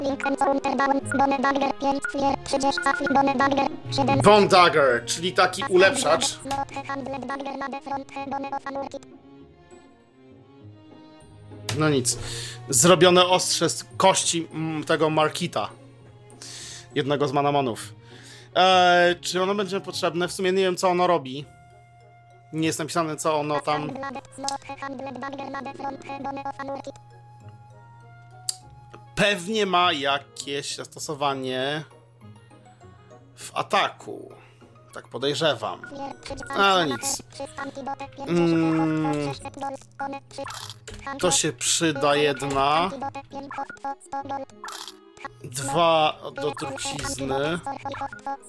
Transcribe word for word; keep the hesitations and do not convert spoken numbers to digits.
Bone Dagger, czyli taki ulepszacz. No nic. Zrobione ostrze z kości mm, tego Markita. Jednego z Manamonów. Eee, czy ono będzie potrzebne? W sumie nie wiem, co ono robi. Nie jest napisane, co ono tam... Pewnie ma jakieś zastosowanie w ataku. Tak podejrzewam. Ale nic. Mm, to się przyda jedna. Dwa do trucizny.